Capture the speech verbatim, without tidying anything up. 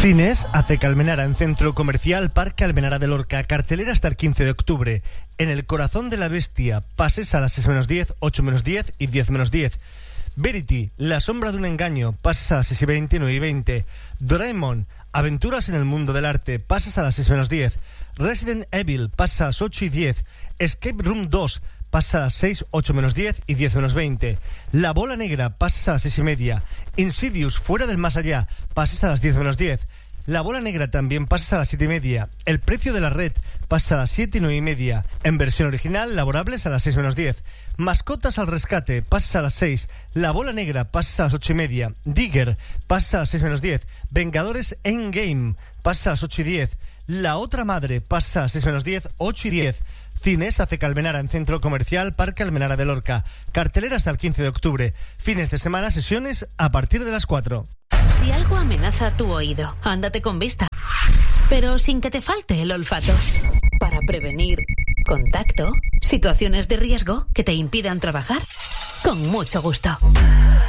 Cines Aceca Almenara en Centro Comercial Parque Almenara de Lorca. Cartelera hasta el quince de octubre. En el corazón de la bestia. Pases a las seis menos diez, ocho menos diez y diez menos diez. Verity, La sombra de un engaño. Pases a las seis y veinte, nueve y veinte. Doraemon, Aventuras en el mundo del arte. Pases a las seis menos diez. Resident Evil. Pases a las ocho y diez. Escape Room dos. Pasa a las seis, ocho menos diez y diez menos veinte. La bola negra, pasas a las seis y media. Insidious, fuera del más allá, pasas a las diez menos diez. La bola negra también pasas a las siete y media. El precio de la red, pasa a las siete y nueve y media. En versión original, Laborables a las seis menos diez. Mascotas al rescate, pasas a las seis. La bola negra, pasas a las ocho y media. Digger, pasas a las seis menos diez. Vengadores Endgame, pasas a las ocho y diez. La otra madre, pasa a las seis menos diez, ocho y diez. Cines Aceca Almenara en Centro Comercial Parque Almenara de Lorca. Cartelera hasta el quince de octubre. Fines de semana, sesiones a partir de las cuatro. Si algo amenaza tu oído, ándate con Vista. Pero sin que te falte el olfato. Para prevenir contacto, situaciones de riesgo que te impidan trabajar. Con mucho gusto.